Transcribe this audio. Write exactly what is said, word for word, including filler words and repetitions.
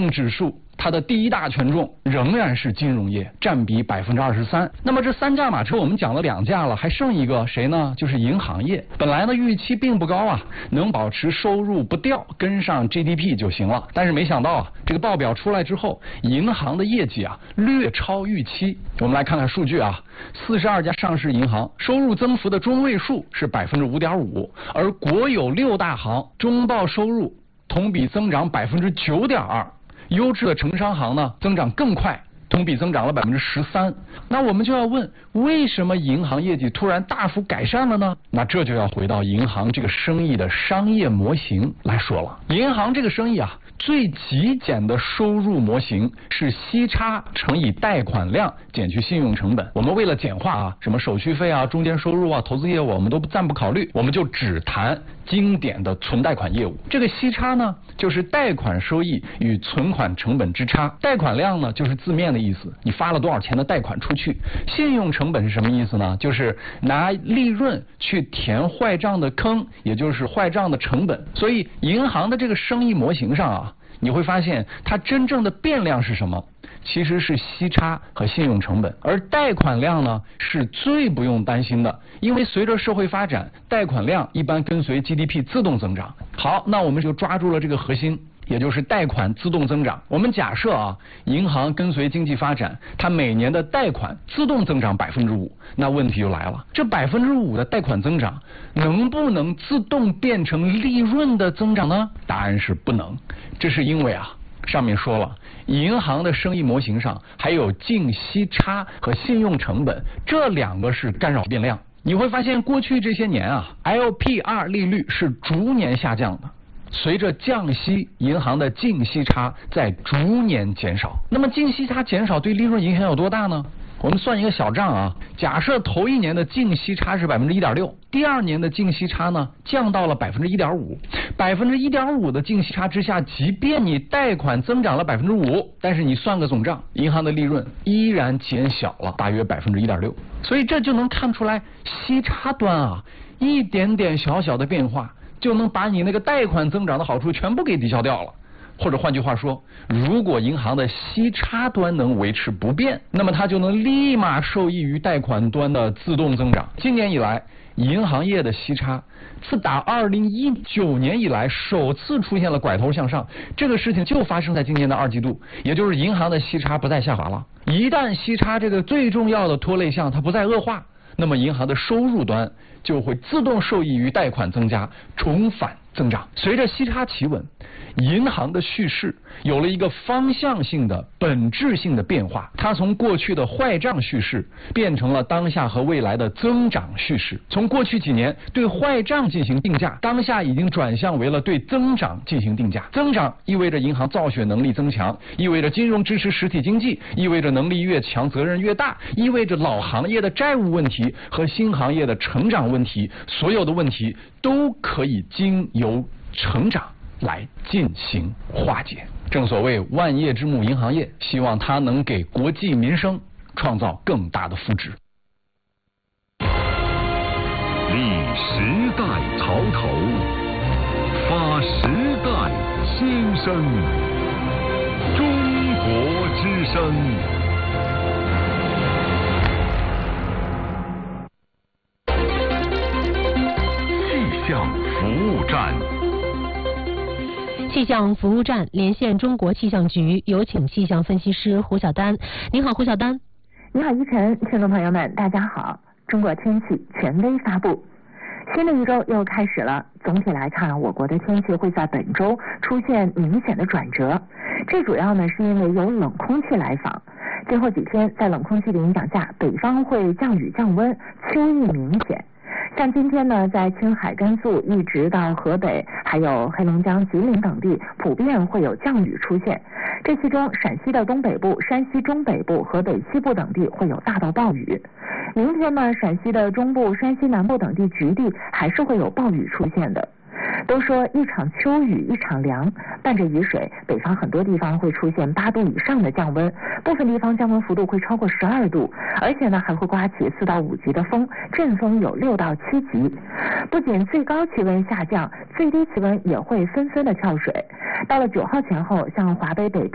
性指数它的第一大权重仍然是金融业，占比百分之二十三。那么这三驾马车我们讲了两驾了，还剩一个谁呢？就是银行业。本来呢预期并不高啊，能保持收入不掉，跟上 G D P 就行了。但是没想到啊，这个报表出来之后，银行的业绩啊略超预期。我们来看看数据啊，四十二家上市银行收入增幅的中位数是百分之五点五，而国有六大行中报收入同比增长百分之九点二。优质的城商行呢，增长更快，同比增长了百分之十三。那我们就要问，为什么银行业绩突然大幅改善了呢？那这就要回到银行这个生意的商业模型来说了。银行这个生意啊，最极简的收入模型是息差乘以贷款量减去信用成本。我们为了简化啊，什么手续费啊、中间收入啊、投资业务我们都暂不考虑，我们就只谈经典的存贷款业务。这个息差呢，就是贷款收益与存款成本之差。贷款量呢，就是字面的意思，你发了多少钱的贷款出去。信用成本是什么意思呢？就是拿利润去填坏账的坑，也就是坏账的成本。所以银行的这个生意模型上啊，你会发现它真正的变量是什么？其实是息差和信用成本，而贷款量呢是最不用担心的，因为随着社会发展，贷款量一般跟随 G D P 自动增长。好，那我们就抓住了这个核心，也就是贷款自动增长。我们假设啊，银行跟随经济发展，它每年的贷款自动增长百分之五，那问题就来了，这百分之五的贷款增长能不能自动变成利润的增长呢？答案是不能。这是因为啊，上面说了，银行的生意模型上还有净息差和信用成本，这两个是干扰变量。你会发现过去这些年啊 ，L P R 利率是逐年下降的。随着降息，银行的净息差在逐年减少。那么净息差减少对利润影响有多大呢？我们算一个小账啊，假设头一年的净息差是百分之一点六，第二年的净息差呢降到了百分之一点五，百分之一点五的净息差之下，即便你贷款增长了百分之五，但是你算个总账，银行的利润依然减小了大约百分之一点六。所以这就能看出来，息差端啊，一点点小小的变化，就能把你那个贷款增长的好处全部给抵消掉了。或者换句话说，如果银行的息差端能维持不变，那么它就能立马受益于贷款端的自动增长。今年以来，银行业的息差自打二零一九年以来首次出现了拐头向上，这个事情就发生在今年的二季度，也就是银行的息差不再下滑了。一旦息差这个最重要的拖累项它不再恶化，那么银行的收入端就会自动受益于贷款增加，重返增长。随着息差企稳，银行的叙事有了一个方向性的本质性的变化，它从过去的坏账叙事变成了当下和未来的增长叙事。从过去几年对坏账进行定价，当下已经转向为了对增长进行定价。增长意味着银行造血能力增强，意味着金融支持实体经济，意味着能力越强责任越大，意味着老行业的债务问题和新行业的成长问题，所有的问题都可以经由成长来进行化解。正所谓万业之母银行业，希望它能给国计民生创造更大的福祉。 立时代潮头，发时代新生，中国之声。气象服务站。 气象服务站连线中国气象局，有请气象分析师胡晓丹。你好，胡晓丹。 你好，依晨，听众朋友们，大家好。中国天气权威发布，新的一周又开始了。总体来看，我国的天气会在本周出现明显的转折，这主要呢是因为有冷空气来访。今后几天，在冷空气的影响下，北方会降雨降温，秋意明显。像今天呢，在青海、甘肃一直到河北，还有黑龙江、吉林等地，普遍会有降雨出现。这其中，陕西的东北部、山西中北部、河北西部等地会有大到暴雨。明天呢，陕西的中部、山西南部等地局地还是会有暴雨出现的。都说一场秋雨一场凉，伴着雨水，北方很多地方会出现八度以上的降温，部分地方降温幅度会超过十二度，而且呢还会刮起四到五级的风，阵风有六到七级。不仅最高气温下降，最低气温也会纷纷的跳水。到了九号前后，像华北北